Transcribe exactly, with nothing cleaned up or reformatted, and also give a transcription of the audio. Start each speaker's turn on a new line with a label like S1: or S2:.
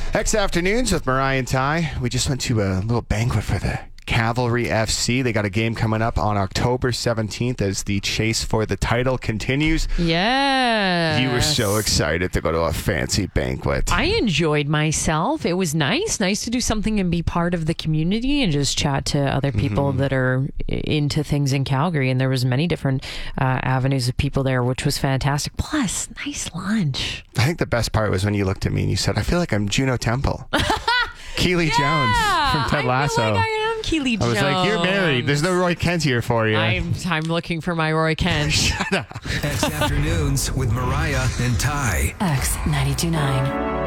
S1: X Afternoons with Mariah and Ty. We just went to a little banquet for the Cavalry F C. They got a game coming up on October seventeenth as the chase for the title continues.
S2: Yes.
S1: You were so excited to go to a fancy banquet.
S2: I enjoyed myself. It was nice. Nice to do something and be part of the community and just chat to other people mm-hmm. that are into things in Calgary. And there was many different uh, avenues of people there, which was fantastic. Plus, nice lunch.
S1: I think the best part was when you looked at me and you said, I feel like I'm Juno Temple. Keely
S2: yeah,
S1: Jones from Ted Lasso.
S2: I feel like I am Keely Jones.
S1: I was like, you're married. There's no Roy Kent here for you.
S2: I'm, I'm looking for my Roy Kent.
S1: Shut up.
S3: X Afternoons with Mariah and Ty.
S4: X ninety-two point nine.